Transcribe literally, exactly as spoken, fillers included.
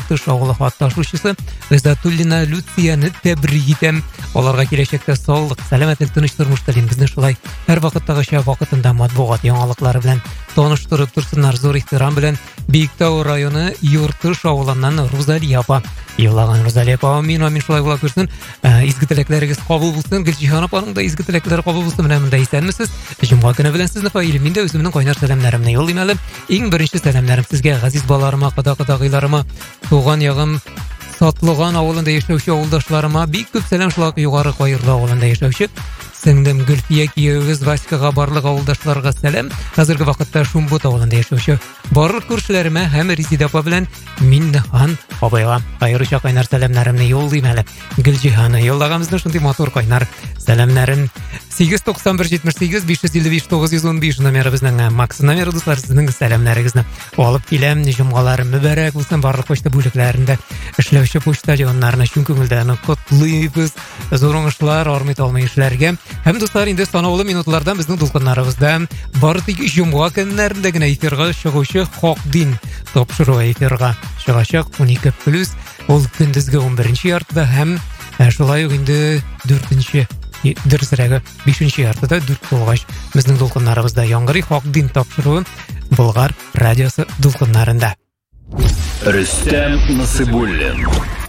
Юртыш авылы хат ташучысы Гызатуллина Люцияны тәбрик итәм. Аларга киләчәктә саулык, сәламәтлек, тыныч тормыш телим. Безне шулай һәр вакыттагыча вакытында матбугат яңалыклары белән таныштырып турсыннар. Зур ихтирам белән Биектау районы Юртыш авылыннан Рузалия апа. Еллаган Рузалия апа, амин, амин, шулай була күрсен. Изге теләкләрегез кабул булсын. Гөлҗиһан апаның да изге теләкләре кабул булсын. Менә монда исәнмесез? Җомга көне белән сезне фаилем. Мин дә үземнең кайнар сәламнарымны юллыйм әле. Иң беренче сәламнарым сезгә, газиз балаларыма, када-кадагыйларыма, туган ягым Сатлыган авылында яшәүче авылдашларыма бик күп сәлам, шулай югары Каирлы авылында яшәүче сеңдем Гөлфия киявегез Васькага, барлык авылдашларга сәлам. Хәзерге вакытта Шумбут авылында яшәүче барлык күршеләремә һәм Резида апа белән Миннехан абайга аеруча кайнар сәламнарымны юллыйм әле. Гөлҗиһаны юллаганыбызны шундый матур кайнар сәламнарын сигез туксан бер җитмеш сигез биш йөз илле биш тугыз йөз ун биш номерыбызның Макс номеры, дуслар, сезнең сәламнарыгызны алып киләм. Җомгалар мөбарәк булсын. Барлык почта бүлекләрендә эшләүче почтальоннарны чын күңелдән котлыйбыз. Зур уңышлар, армый талмый эшләргә. Һәм дуслар, инде санаулы минутлардан безнең дулкыннарыбызда бары тик җомга көннәрендә генә эфирга чыгучы Хак дин тапшыру эфирга чыгачак он ике плюс. Ул көндезге он беренче яртыда һәм шулай ук инде дүртенче дөресрәге бишенче яртыда дүрт булгач безнең дулкыннарыбызда яңгырый Хак дин тапшыруы Болгар радиосы дулкыннарында. Рөстәм Насыйбуллин.